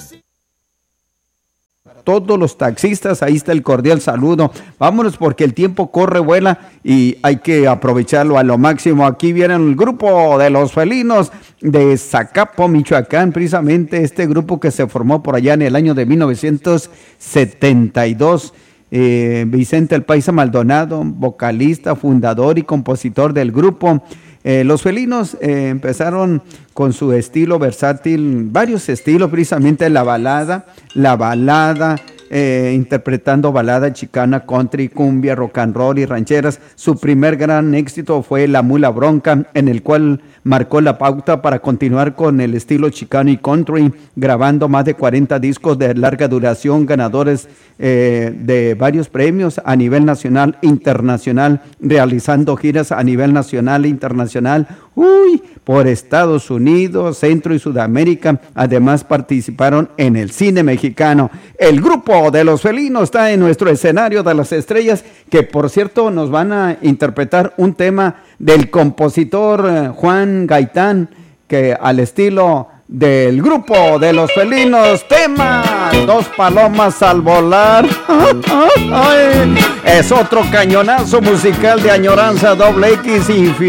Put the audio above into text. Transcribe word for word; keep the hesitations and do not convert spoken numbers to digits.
Todos los taxistas, ahí está el cordial saludo. Vámonos porque el tiempo corre, vuela y hay que aprovecharlo a lo máximo. Aquí viene el grupo de los felinos de Zacapo, Michoacán, precisamente este grupo que se formó por allá en el año de mil novecientos setenta y dos. Eh, Vicente el Paisa Maldonado, vocalista, fundador y compositor del grupo. Eh, los felinos eh, empezaron con su estilo versátil, varios estilos, precisamente la balada, la balada, eh, interpretando balada chicana, country, cumbia, rock and roll y rancheras. Su primer gran éxito fue La Mula Bronca, en el cual marcó la pauta para continuar con el estilo chicano y country, grabando más de cuarenta discos de larga duración, ganadores eh, de varios premios a nivel nacional e internacional, realizando giras a nivel nacional e internacional, uy, por Estados Unidos, Centro y Sudamérica. Además participaron en el cine mexicano. El grupo de los felinos está en nuestro escenario de las estrellas, que por cierto nos van a interpretar un tema del compositor eh, Juan Gaitán, que al estilo del grupo de los felinos, tema Dos Palomas al Volar. Ay, es otro cañonazo musical de añoranza doble X infinito.